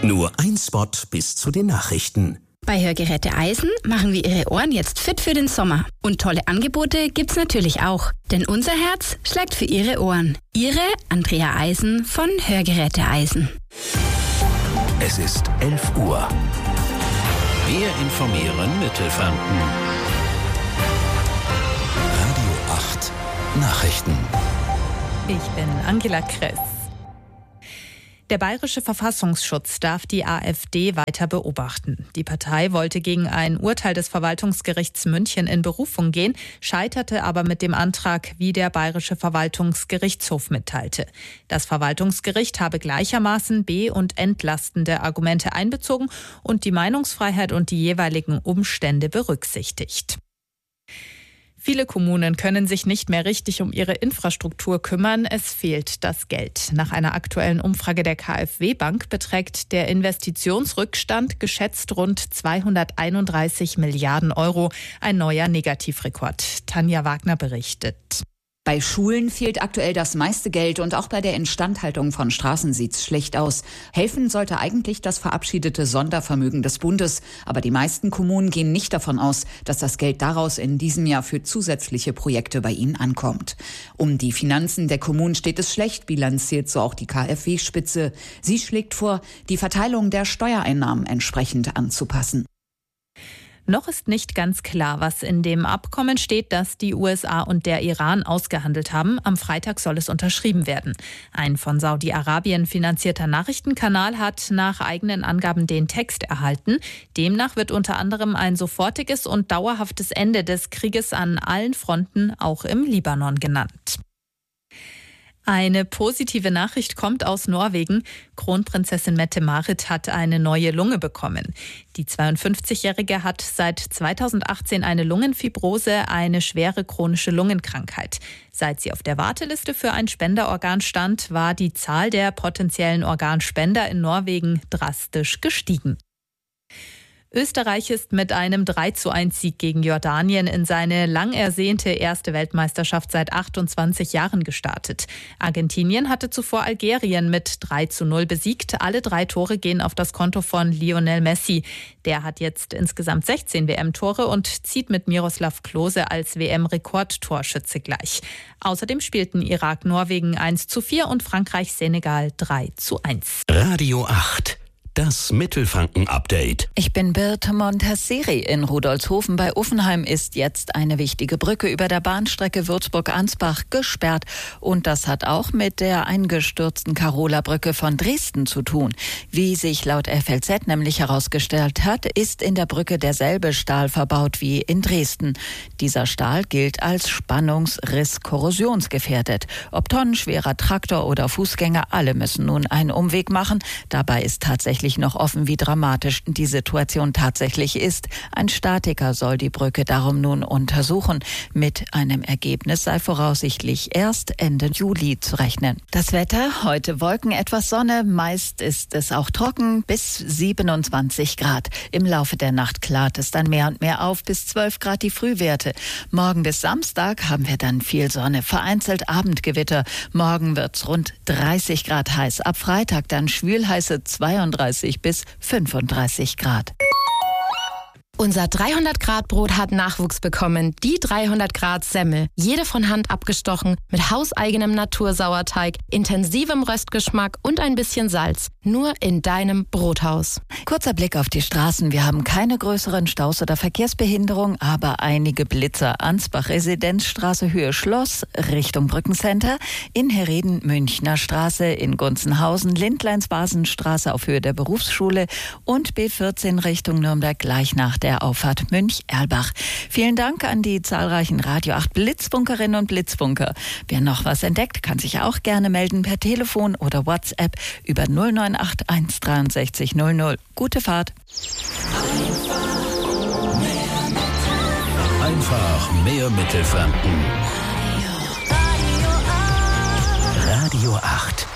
Nur ein Spot bis zu den Nachrichten. Bei Hörgeräte Eisen machen wir Ihre Ohren jetzt fit für den Sommer. Und tolle Angebote gibt's natürlich auch. Denn unser Herz schlägt für Ihre Ohren. Ihre Andrea Eisen von Hörgeräte Eisen. Es ist 11 Uhr. Wir informieren Mittelfranken. Radio 8 Nachrichten. Ich bin Angela Kress. Der Bayerische Verfassungsschutz darf die AfD weiter beobachten. Die Partei wollte gegen ein Urteil des Verwaltungsgerichts München in Berufung gehen, scheiterte aber mit dem Antrag, wie der Bayerische Verwaltungsgerichtshof mitteilte. Das Verwaltungsgericht habe gleichermaßen be- und entlastende Argumente einbezogen und die Meinungsfreiheit und die jeweiligen Umstände berücksichtigt. Viele Kommunen können sich nicht mehr richtig um ihre Infrastruktur kümmern. Es fehlt das Geld. Nach einer aktuellen Umfrage der KfW-Bank beträgt der Investitionsrückstand geschätzt rund 231 Milliarden Euro. Ein neuer Negativrekord. Tanja Wagner berichtet. Bei Schulen fehlt aktuell das meiste Geld und auch bei der Instandhaltung von Straßen sieht's schlecht aus. Helfen sollte eigentlich das verabschiedete Sondervermögen des Bundes. Aber die meisten Kommunen gehen nicht davon aus, dass das Geld daraus in diesem Jahr für zusätzliche Projekte bei ihnen ankommt. Um die Finanzen der Kommunen steht es schlecht, bilanziert so auch die KfW-Spitze. Sie schlägt vor, die Verteilung der Steuereinnahmen entsprechend anzupassen. Noch ist nicht ganz klar, was in dem Abkommen steht, das die USA und der Iran ausgehandelt haben. Am Freitag soll es unterschrieben werden. Ein von Saudi-Arabien finanzierter Nachrichtenkanal hat nach eigenen Angaben den Text erhalten. Demnach wird unter anderem ein sofortiges und dauerhaftes Ende des Krieges an allen Fronten, auch im Libanon, genannt. Eine positive Nachricht kommt aus Norwegen. Kronprinzessin Mette-Marit hat eine neue Lunge bekommen. Die 52-Jährige hat seit 2018 eine Lungenfibrose, eine schwere chronische Lungenkrankheit. Seit sie auf der Warteliste für ein Spenderorgan stand, war die Zahl der potenziellen Organspender in Norwegen drastisch gestiegen. Österreich ist mit einem 3:1-Sieg gegen Jordanien in seine lang ersehnte erste Weltmeisterschaft seit 28 Jahren gestartet. Argentinien hatte zuvor Algerien mit 3:0 besiegt. Alle 3 Tore gehen auf das Konto von Lionel Messi. Der hat jetzt insgesamt 16 WM-Tore und zieht mit Miroslav Klose als WM-Rekordtorschütze gleich. Außerdem spielten Irak Norwegen 1:4 und Frankreich Senegal 3:1. Radio 8. Das Mittelfranken-Update. Ich bin Birte Montasseri. In Rudolfshofen bei Uffenheim ist jetzt eine wichtige Brücke über der Bahnstrecke Würzburg-Ansbach gesperrt. Und das hat auch mit der eingestürzten Karola-Brücke von Dresden zu tun. Wie sich laut FLZ nämlich herausgestellt hat, ist in der Brücke derselbe Stahl verbaut wie in Dresden. Dieser Stahl gilt als Spannungsriss-korrosionsgefährdet. Ob tonnenschwerer Traktor oder Fußgänger, alle müssen nun einen Umweg machen. Dabei ist tatsächlich noch offen, wie dramatisch die Situation tatsächlich ist. Ein Statiker soll die Brücke darum nun untersuchen. Mit einem Ergebnis sei voraussichtlich erst Ende Juli zu rechnen. Das Wetter, heute Wolken, etwas Sonne, meist ist es auch trocken, bis 27 Grad. Im Laufe der Nacht klart es dann mehr und mehr auf, bis 12 Grad die Frühwerte. Morgen bis Samstag haben wir dann viel Sonne, vereinzelt Abendgewitter. Morgen wird's rund 30 Grad heiß. Ab Freitag dann schwülheiße 32 bis 35 Grad. Unser 300-Grad-Brot hat Nachwuchs bekommen. Die 300-Grad-Semmel. Jede von Hand abgestochen, mit hauseigenem Natursauerteig, intensivem Röstgeschmack und ein bisschen Salz. Nur in deinem Brothaus. Kurzer Blick auf die Straßen. Wir haben keine größeren Staus oder Verkehrsbehinderung, aber einige Blitzer. Ansbach, Residenzstraße, Höhe Schloss, Richtung Brückencenter. In Herrieden, Münchner Straße, in Gunzenhausen, Lindleins-Basenstraße auf Höhe der Berufsschule und B14 Richtung Nürnberg gleich nach der Auffahrt Münch-Erlbach. Vielen Dank an die zahlreichen Radio 8 Blitzbunkerinnen und Blitzbunker. Wer noch was entdeckt, kann sich auch gerne melden per Telefon oder WhatsApp über 0981 63 00. Gute Fahrt. Einfach mehr Mittelfranken. Radio 8.